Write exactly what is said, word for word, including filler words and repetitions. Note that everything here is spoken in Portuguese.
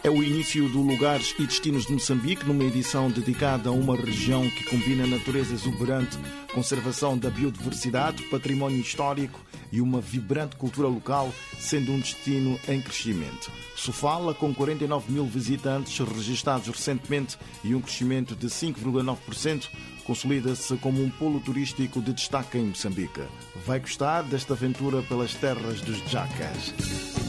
É o início do Lugares e Destinos de Moçambique, numa edição dedicada a uma região que combina natureza exuberante, conservação da biodiversidade, património histórico e uma vibrante cultura local, sendo um destino em crescimento. Sofala, com quarenta e nove mil visitantes registados recentemente e um crescimento de cinco vírgula nove por cento, consolida-se como um polo turístico de destaque em Moçambique. Vai gostar desta aventura pelas terras dos Jacas.